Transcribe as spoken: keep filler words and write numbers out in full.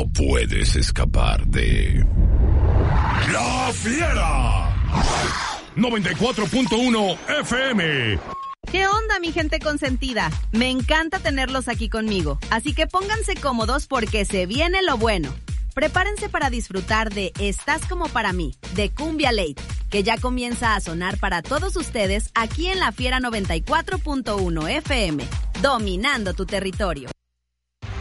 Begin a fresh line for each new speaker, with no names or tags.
no puedes escapar de La Fiera. noventa y cuatro punto uno F M.
¿Qué onda, mi gente consentida? Me encanta tenerlos aquí conmigo, así que pónganse cómodos porque se viene lo bueno. Prepárense para disfrutar de Estás como para mí, de Cumbia Late, que ya comienza a sonar para todos ustedes aquí en La Fiera noventa y cuatro punto uno F M, dominando tu territorio.